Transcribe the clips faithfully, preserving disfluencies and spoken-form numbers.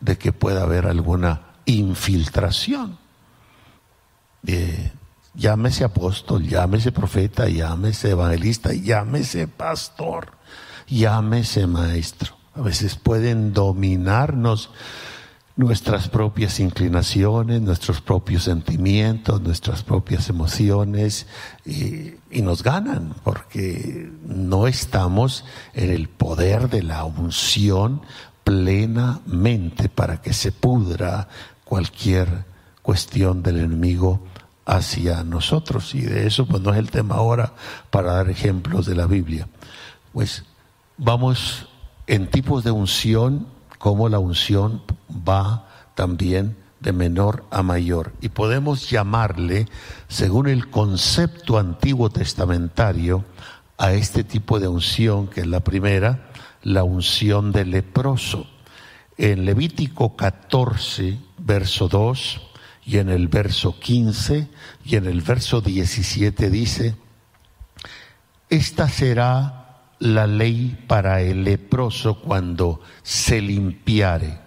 de que pueda haber alguna infiltración. Eh, llámese apóstol, llámese profeta, llámese evangelista, llámese pastor, llámese maestro. A veces pueden dominarnos nuestras propias inclinaciones, nuestros propios sentimientos, nuestras propias emociones, y, y nos ganan porque no estamos en el poder de la unción plenamente para que se pudra cualquier cuestión del enemigo hacia nosotros. Y de eso pues no es el tema ahora para dar ejemplos de la Biblia. Pues vamos en tipos de unción, cómo la unción va también de menor a mayor. Y podemos llamarle, según el concepto antiguo testamentario, a este tipo de unción, que es la primera, la unción del leproso. En Levítico catorce, verso dos, y en el verso quince, y en el verso diecisiete dice: esta será la ley para el leproso cuando se limpiare.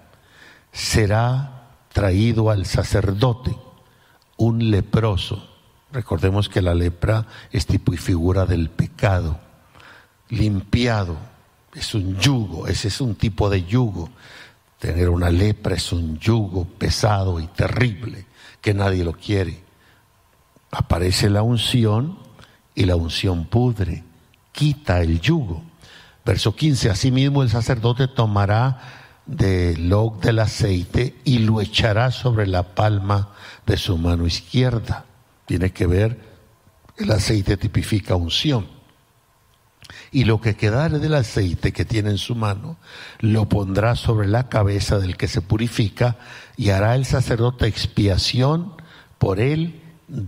Será traído al sacerdote un leproso. Recordemos que la lepra es tipo y figura del pecado. Limpiado es un yugo, ese es un tipo de yugo. Tener una lepra es un yugo pesado y terrible que nadie lo quiere. Aparece la unción y la unción pudre, quita el yugo. Verso quince: asimismo el sacerdote tomará del log del aceite y lo echará sobre la palma de su mano izquierda. Tiene que ver, el aceite tipifica unción. Y lo que quedare del aceite que tiene en su mano, lo pondrá sobre la cabeza del que se purifica, y hará el sacerdote expiación por él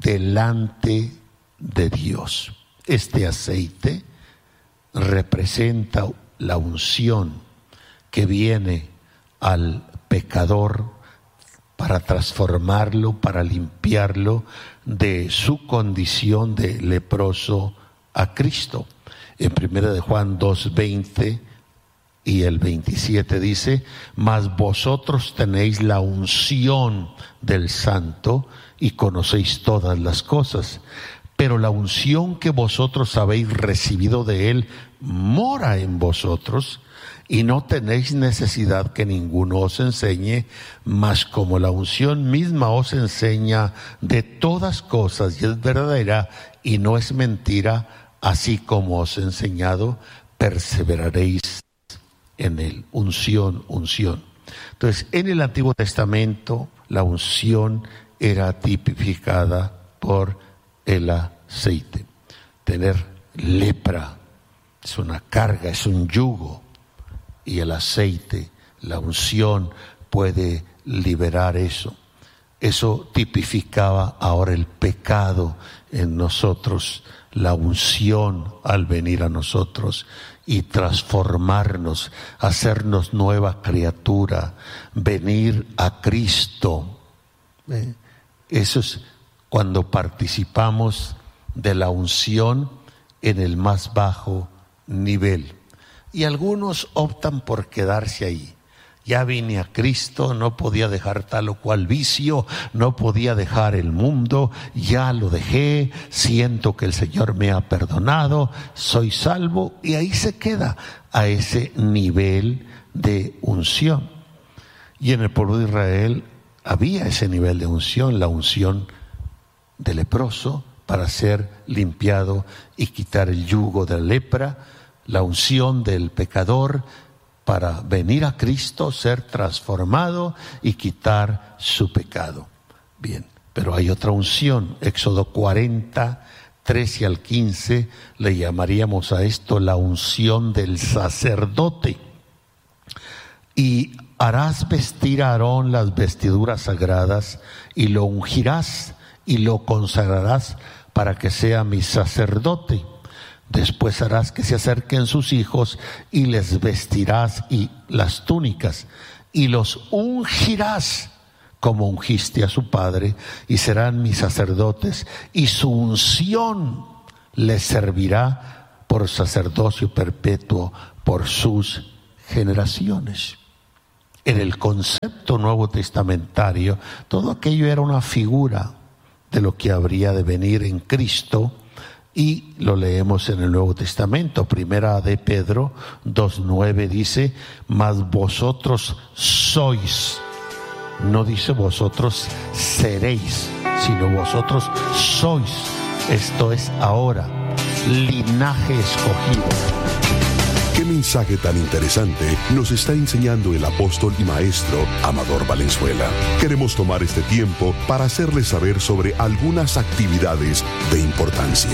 delante de Dios. Este aceite representa la unción que viene al pecador para transformarlo, para limpiarlo de su condición de leproso a Cristo. En primera de Juan dos veinte y el veintisiete dice: mas vosotros tenéis la unción del Santo y conocéis todas las cosas. Pero la unción que vosotros habéis recibido de Él mora en vosotros, y no tenéis necesidad que ninguno os enseñe, mas como la unción misma os enseña de todas cosas y es verdadera y no es mentira, así como os he enseñado, perseveraréis en Él. Unción, unción. Entonces, en el Antiguo Testamento, la unción era tipificada por el aceite. Tener lepra es una carga, es un yugo, y el aceite, la unción, puede liberar eso. Eso tipificaba ahora el pecado en nosotros, la unción al venir a nosotros y transformarnos, hacernos nueva criatura, venir a Cristo. ¿Eh? Eso es cuando participamos de la unción en el más bajo nivel. Y algunos optan por quedarse ahí. Ya vine a Cristo, no podía dejar tal o cual vicio, no podía dejar el mundo, ya lo dejé, siento que el Señor me ha perdonado, soy salvo, y ahí se queda a ese nivel de unción. Y en el pueblo de Israel había ese nivel de unción, la unción del leproso para ser limpiado y quitar el yugo de la lepra, la unción del pecador para venir a Cristo, ser transformado y quitar su pecado. Bien, pero hay otra unción. Éxodo cuarenta, trece al quince, le llamaríamos a esto la unción del sacerdote. Y harás vestir a Aarón las vestiduras sagradas y lo ungirás y lo consagrarás para que sea mi sacerdote. Después harás que se acerquen sus hijos y les vestirás y las túnicas y los ungirás como ungiste a su padre, y serán mis sacerdotes, y su unción les servirá por sacerdocio perpetuo por sus generaciones. En el concepto nuevo testamentario, todo aquello era una figura de lo que habría de venir en Cristo, y lo leemos en el Nuevo Testamento. Primera de Pedro dos nueve dice: mas vosotros sois, no dice vosotros seréis, sino vosotros sois, esto es ahora, linaje escogido. Qué mensaje tan interesante nos está enseñando el apóstol y maestro Amador Valenzuela. Queremos tomar este tiempo para hacerles saber sobre algunas actividades de importancia.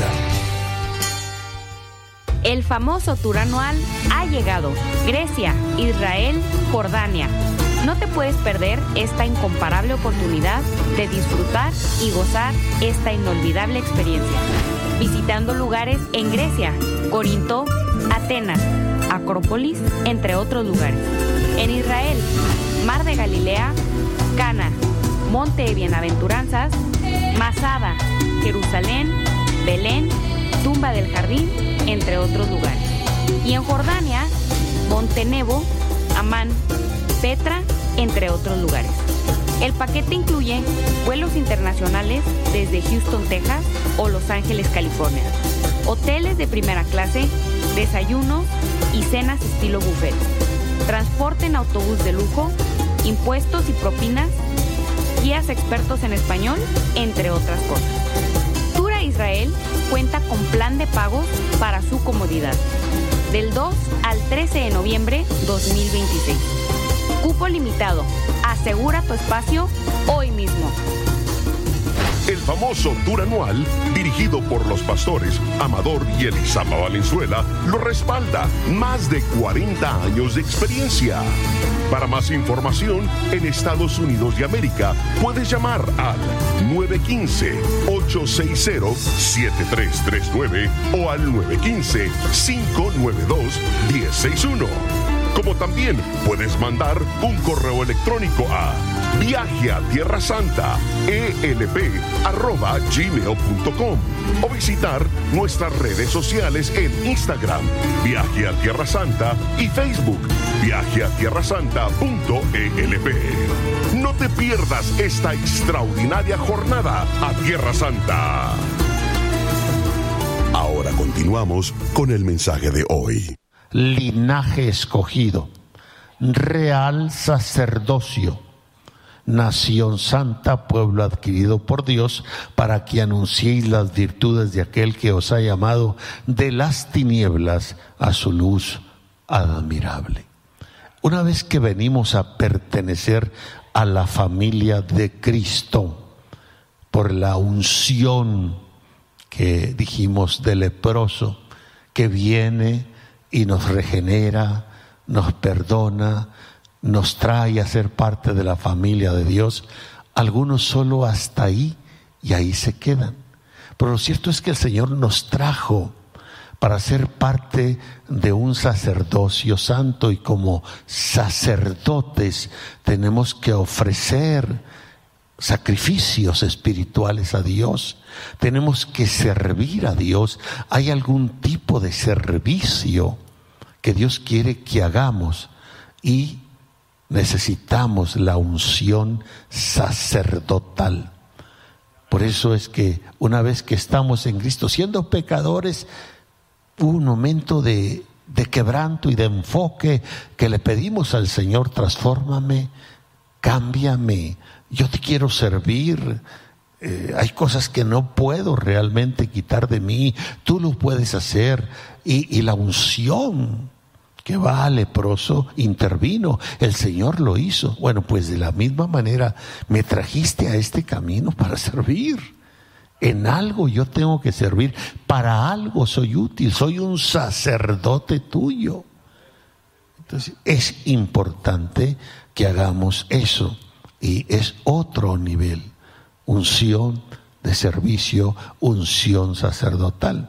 El famoso tour anual ha llegado. Grecia, Israel, Jordania. No te puedes perder esta incomparable oportunidad de disfrutar y gozar esta inolvidable experiencia. Visitando lugares en Grecia, Corinto, Atenas, Acrópolis, entre otros lugares. En Israel, Mar de Galilea, Cana, Monte de Bienaventuranzas, Masada, Jerusalén, Belén, Tumba del Jardín, entre otros lugares. Y en Jordania, Monte Nebo, Amán, Petra, entre otros lugares. El paquete incluye vuelos internacionales desde Houston, Texas o Los Ángeles, California, hoteles de primera clase, desayunos y cenas estilo buffet, transporte en autobús de lujo, impuestos y propinas, guías expertos en español, entre otras cosas. Tour a Israel cuenta con plan de pagos para su comodidad, del dos al trece de noviembre dos mil veintiséis. Cupo limitado. Asegura tu espacio hoy mismo. El famoso tour anual, dirigido por los pastores Amador y Elisama Valenzuela, lo respalda. Más de cuarenta años de experiencia. Para más información, en Estados Unidos de América, puedes llamar al nueve uno cinco, ocho seis cero, siete tres tres nueve o al nueve uno cinco, cinco nueve dos, uno cero seis uno. Como también puedes mandar un correo electrónico a viaje a tierra santa e l p arroba gmail punto com o visitar nuestras redes sociales en Instagram, Viaje a Tierra Santa, y Facebook, viaje a tierra santa punto e l p. No te pierdas esta extraordinaria jornada a Tierra Santa. Ahora continuamos con el mensaje de hoy. Linaje escogido, real sacerdocio, nación santa, pueblo adquirido por Dios, para que anunciéis las virtudes de aquel que os ha llamado de las tinieblas a su luz admirable. Una vez que venimos a pertenecer a la familia de Cristo por la unción que dijimos del leproso, que viene y nos regenera, nos perdona, nos trae a ser parte de la familia de Dios. Algunos solo hasta ahí, y ahí se quedan. Pero lo cierto es que el Señor nos trajo para ser parte de un sacerdocio santo, y como sacerdotes tenemos que ofrecer sacrificios espirituales a Dios. Tenemos que servir a Dios. Hay algún tipo de servicio que Dios quiere que hagamos, y necesitamos la unción sacerdotal. Por eso es que una vez que estamos en Cristo, siendo pecadores, un momento de, de quebranto y de enfoque, que le pedimos al Señor: transfórmame, cámbiame, yo te quiero servir. Eh, hay cosas que no puedo realmente quitar de mí, tú lo puedes hacer. Y, y la unción que va al leproso intervino, el Señor lo hizo. Bueno, pues de la misma manera me trajiste a este camino para servir. En algo yo tengo que servir, para algo soy útil, soy un sacerdote tuyo. Entonces es importante que hagamos eso, y es otro nivel, unción de servicio, unción sacerdotal.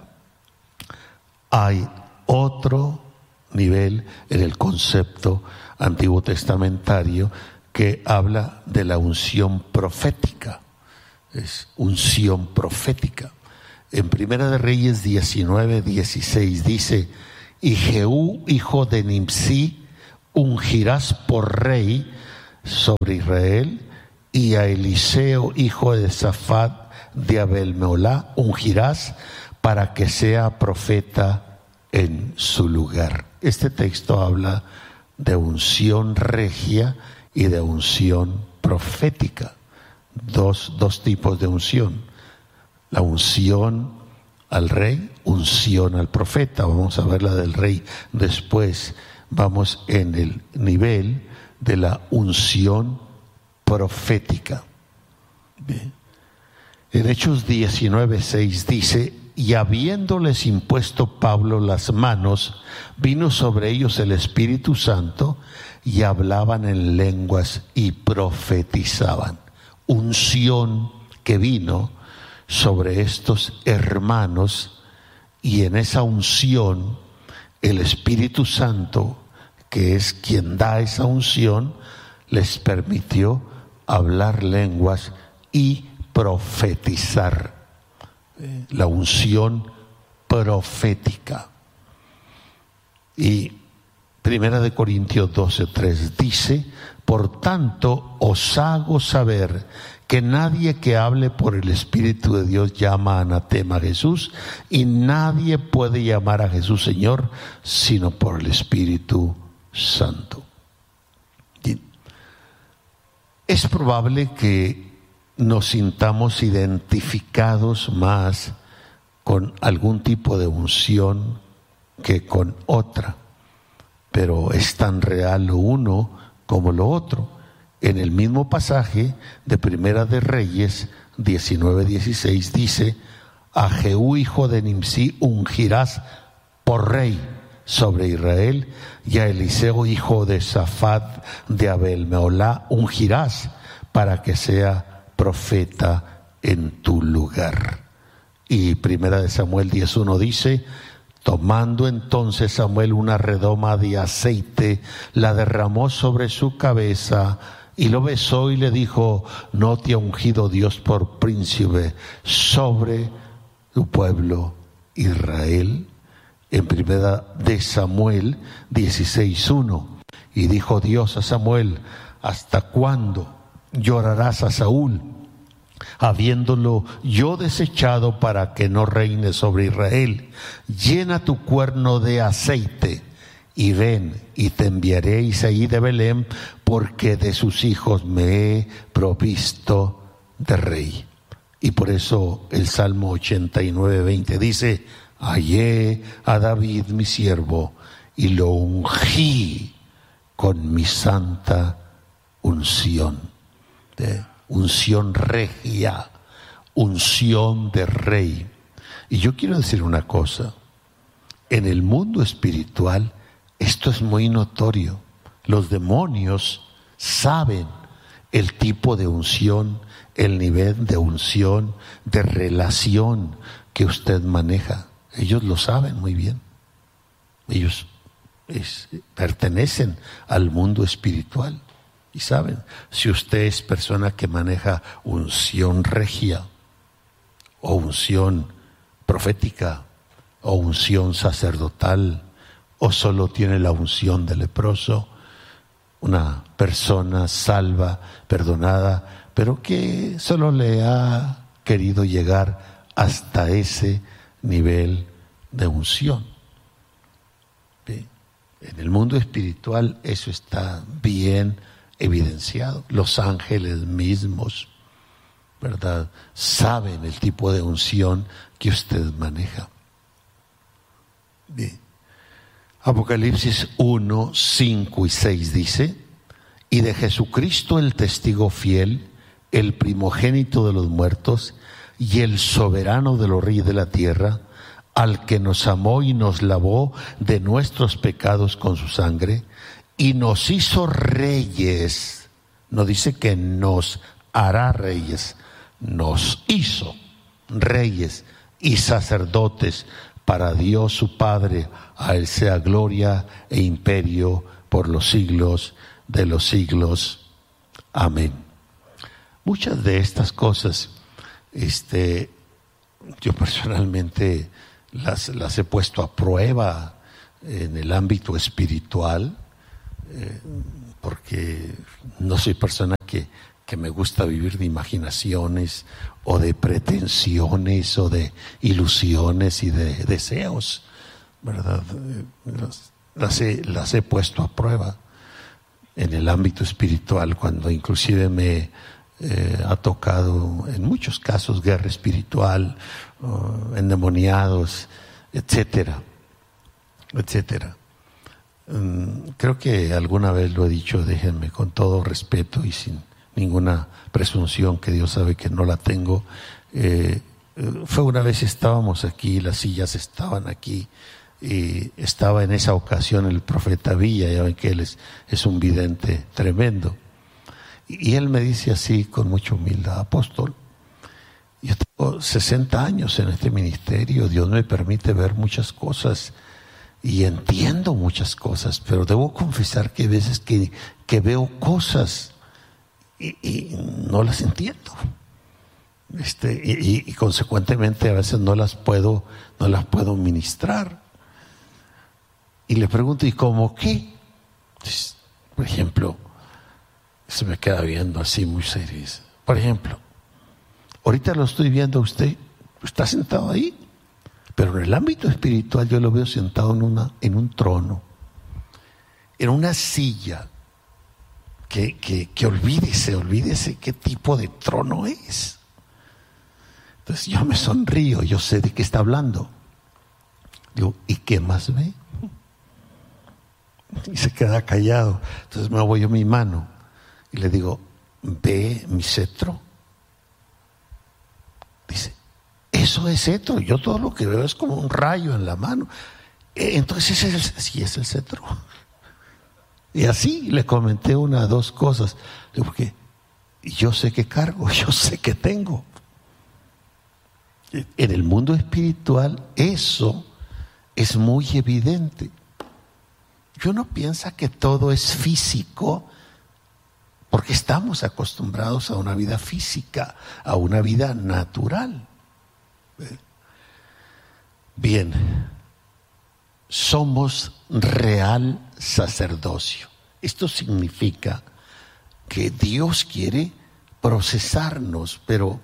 Hay otro nivel en el concepto antiguo testamentario que habla de la unción profética. Es unción profética. En Primera de Reyes diecinueve dieciséis dice: y Jehú, hijo de Nimsi, ungirás por rey sobre Israel, y a Eliseo, hijo de Safat de Abel-Meolá, ungirás para que sea profeta en su lugar. Este texto habla de unción regia y de unción profética. Dos, dos tipos de unción. La unción al rey, unción al profeta. Vamos a ver la del rey después. Vamos en el nivel de la unción profética. Bien. En Hechos diecinueve seis dice: y habiéndoles impuesto Pablo las manos, vino sobre ellos el Espíritu Santo, y hablaban en lenguas y profetizaban. Unción que vino sobre estos hermanos, y en esa unción el Espíritu Santo, que es quien da esa unción, les permitió hablar lenguas y profetizar. La unción profética. Y Primera de Corintios doce tres dice: por tanto os hago saber que nadie que hable por el Espíritu de Dios llama anatema a Jesús, y nadie puede llamar a Jesús Señor sino por el Espíritu Santo. Y es probable que nos sintamos identificados más con algún tipo de unción que con otra, pero es tan real lo uno como lo otro. En el mismo pasaje de Primera de Reyes diecinueve dieciséis dice: a Jehú hijo de Nimsi ungirás por rey sobre Israel, y a Eliseo hijo de Safat de Abel-Meolá ungirás para que sea profeta en tu lugar. Y Primera de Samuel diez uno dice: tomando entonces Samuel una redoma de aceite, la derramó sobre su cabeza y lo besó y le dijo: no te ha ungido Dios por príncipe sobre tu pueblo Israel. En Primera de Samuel dieciséis uno, y dijo Dios a Samuel: ¿hasta cuándo llorarás a Saúl, habiéndolo yo desechado para que no reine sobre Israel? Llena tu cuerno de aceite y ven, y te enviaré a Isaí de Belén, porque de sus hijos me he provisto de rey. Y por eso el Salmo ochenta y nueve veinte dice: hallé a David mi siervo y lo ungí con mi santa unción. De unción regia, unción de rey. Y yo quiero decir una cosa: en el mundo espiritual esto es muy notorio. Los demonios saben el tipo de unción, el nivel de unción, de relación que usted maneja. Ellos lo saben muy bien. Ellos es, pertenecen al mundo espiritual. Y saben, si usted es persona que maneja unción regia, o unción profética, o unción sacerdotal, o solo tiene la unción de leproso, una persona salva, perdonada, pero que solo le ha querido llegar hasta ese nivel de unción. ¿Sí? En el mundo espiritual eso está bien evidenciado. Los ángeles mismos, ¿verdad?, saben el tipo de unción que usted maneja. Bien. Apocalipsis uno, cinco y seis dice: y de Jesucristo el testigo fiel, el primogénito de los muertos y el soberano de los reyes de la tierra, al que nos amó y nos lavó de nuestros pecados con su sangre, y nos hizo reyes. No dice que nos hará reyes, nos hizo reyes y sacerdotes para Dios su Padre. A Él sea gloria e imperio por los siglos de los siglos. Amén. Muchas de estas cosas, este, yo personalmente las, las he puesto a prueba en el ámbito espiritual. eh, porque no soy persona que, que me gusta vivir de imaginaciones o de pretensiones o de ilusiones y de deseos, ¿verdad? Las, las, he, las he puesto a prueba en el ámbito espiritual, cuando inclusive me eh, ha tocado en muchos casos guerra espiritual, uh, endemoniados, etcétera, etcétera. Um, creo que alguna vez lo he dicho, déjenme, con todo respeto y sin ninguna presunción, que Dios sabe que no la tengo. Eh, fue una vez estábamos aquí, las sillas estaban aquí, y estaba en esa ocasión el profeta Villa, ya ven que él es, es un vidente tremendo, y, y él me dice así con mucha humildad: apóstol, yo tengo sesenta años en este ministerio, Dios me permite ver muchas cosas y entiendo muchas cosas, pero debo confesar que hay veces que, que veo cosas y, y no las entiendo, este, y, y, y consecuentemente a veces no las puedo, no las puedo ministrar. Y le pregunto: ¿y cómo qué? Por ejemplo, se me queda viendo así muy serio. Por ejemplo, ahorita lo estoy viendo a usted, está sentado ahí, pero en el ámbito espiritual yo lo veo sentado en, una, en un trono, en una silla, que, que, que olvídese, olvídese qué tipo de trono es. Entonces yo me sonrío, yo sé de qué está hablando. Digo: ¿y qué más ve? Y se queda callado. Entonces me muevo yo mi mano y le digo: ¿ve mi cetro? Dice: eso es cetro. Yo todo lo que veo es como un rayo en la mano. Entonces ese es el, sí es el cetro. Y así le comenté una, dos cosas. Digo: porque yo sé que cargo, yo sé que tengo. En el mundo espiritual eso es muy evidente. Yo no pienso que todo es físico, porque estamos acostumbrados a una vida física, a una vida natural. Bien, somos real sacerdocio. Esto significa que Dios quiere procesarnos, pero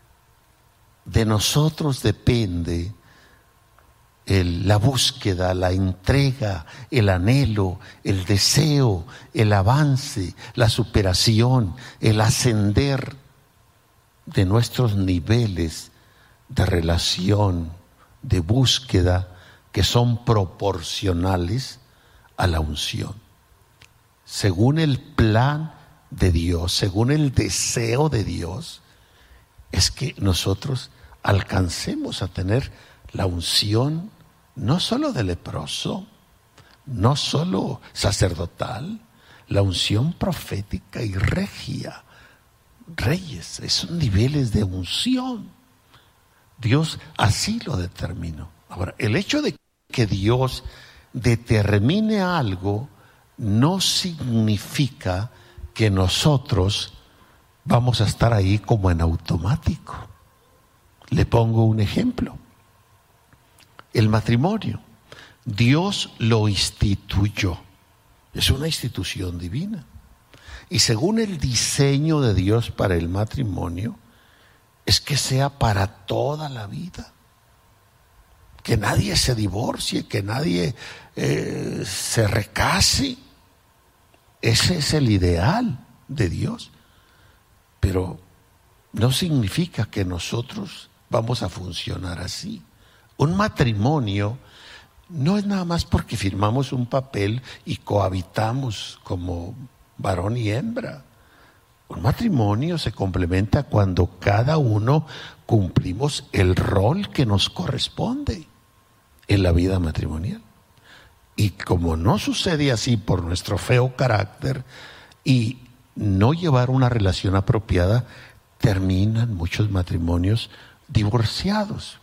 de nosotros depende El, la búsqueda, la entrega, el anhelo, el deseo, el avance, la superación, el ascender de nuestros niveles de relación, de búsqueda, que son proporcionales a la unción. Según el plan de Dios, según el deseo de Dios, es que nosotros alcancemos a tener la unción, no solo de leproso, no solo sacerdotal, la unción profética y regia. Reyes, esos niveles de unción, Dios así lo determinó. Ahora, el hecho de que Dios determine algo no significa que nosotros vamos a estar ahí como en automático. Le pongo un ejemplo. El matrimonio, Dios lo instituyó, es una institución divina, y según el diseño de Dios para el matrimonio es que sea para toda la vida, que nadie se divorcie, que nadie eh, se recase. Ese es el ideal de Dios, pero no significa que nosotros vamos a funcionar así. Un matrimonio no es nada más porque firmamos un papel y cohabitamos como varón y hembra. Un matrimonio se complementa cuando cada uno cumplimos el rol que nos corresponde en la vida matrimonial. Y como no sucede así por nuestro feo carácter y no llevar una relación apropiada, terminan muchos matrimonios divorciados.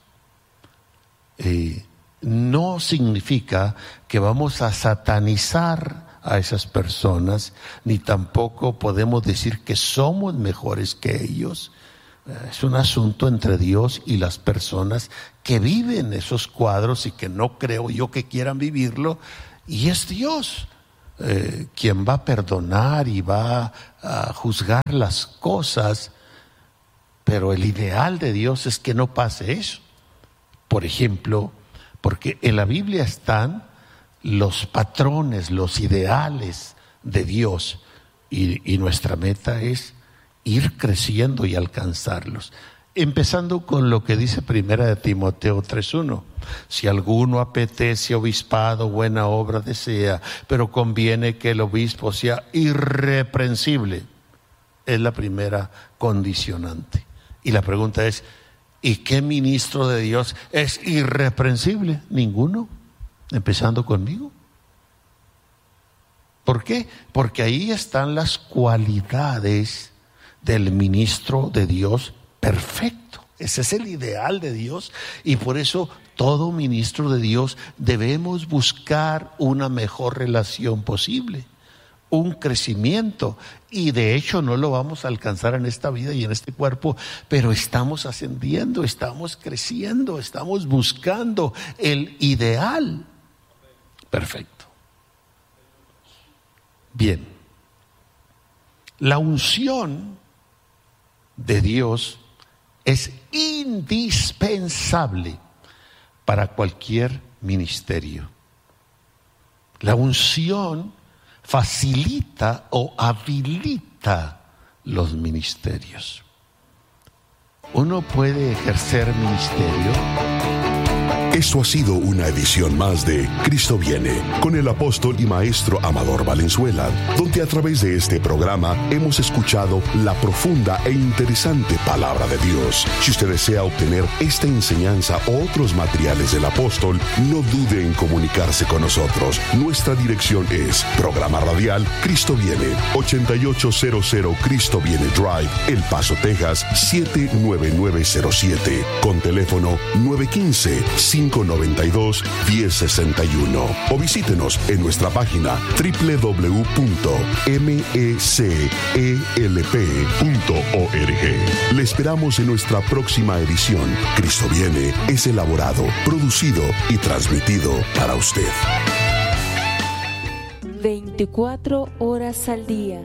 Eh, no significa que vamos a satanizar a esas personas, ni tampoco podemos decir que somos mejores que ellos. Eh, es un asunto entre Dios y las personas que viven esos cuadros y que no creo yo que quieran vivirlo, y es Dios eh, quien va a perdonar y va a juzgar las cosas, pero el ideal de Dios es que no pase eso. Por ejemplo, porque en la Biblia están los patrones, los ideales de Dios, y, y nuestra meta es ir creciendo y alcanzarlos. Empezando con lo que dice Primera de Timoteo tres uno. Si alguno apetece obispado, buena obra desea, pero conviene que el obispo sea irreprensible. Es la primera condicionante. Y la pregunta es, ¿y qué ministro de Dios es irreprensible? Ninguno. Empezando conmigo. ¿Por qué? Porque ahí están las cualidades del ministro de Dios perfecto. Ese es el ideal de Dios, y por eso todo ministro de Dios debemos buscar una mejor relación posible, un crecimiento, y de hecho no lo vamos a alcanzar en esta vida y en este cuerpo, pero estamos ascendiendo, estamos creciendo, estamos buscando el ideal perfecto. Bien, la unción de Dios es indispensable para cualquier ministerio. La unción facilita o habilita los ministerios. Uno puede ejercer ministerio. Esto ha sido una edición más de Cristo Viene, con el apóstol y maestro Amador Valenzuela, donde a través de este programa hemos escuchado la profunda e interesante palabra de Dios. Si usted desea obtener esta enseñanza o otros materiales del apóstol, no dude en comunicarse con nosotros. Nuestra dirección es Programa Radial Cristo Viene, ochenta y ocho cero cero Cristo Viene Drive, El Paso, Texas, siete nueve nueve cero siete, con teléfono nueve uno cinco, cinco nueve dos, uno cero seis uno, o visítenos en nuestra página doble u doble u doble u punto m e c e l p punto org. Le esperamos en nuestra próxima edición. Cristo Viene es elaborado, producido y transmitido para usted. veinticuatro horas al día.